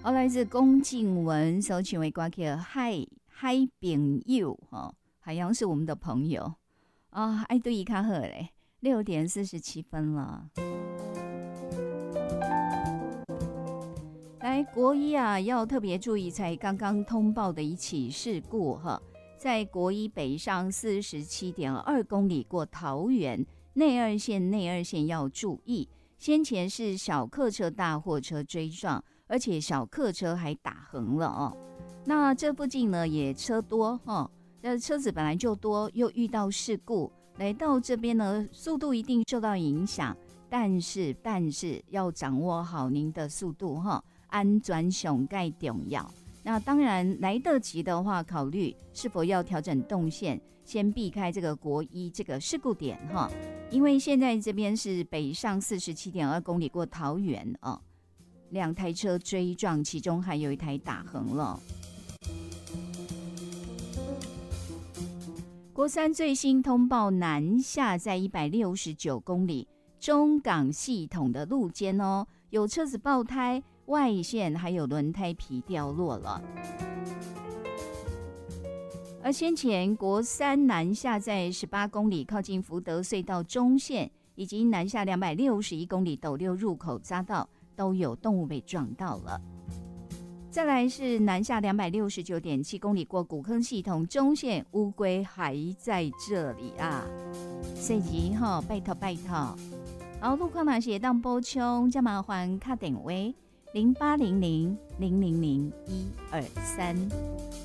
好，来自龚静文所唱的歌曲《海朋友》海洋是我们的朋友啊，爱对伊较好嘞。6:47了。来，国一啊，要特别注意，才刚刚通报的一起事故哈，在国一北上47.2公里过桃园内二线要注意，先前是小客车大货车追撞，而且小客车还打横了哦。那这附近呢也车多哦，车子本来就多，又遇到事故，来到这边呢，速度一定受到影响，但是要掌握好您的速度哈，安全上盖重要。那当然来得及的话，考虑是否要调整动线，先避开这个国一这个事故点哈，因为现在这边是北上47.2公里过桃园哦，2台车追撞，其中还有1台打横了。国三最新通报，南下在169公里中港系统的路肩哦，有车子爆胎，外线还有轮胎皮掉落了。而先前国三南下在18公里靠近福德隧道中线，以及南下261公里斗六入口匝道，都有动物被撞到了。再来是南下269.7公里过古坑系统中线，乌龟还在这里啊！所以拜托拜托。好，路况哪些当补充，再麻烦打电话0800000123。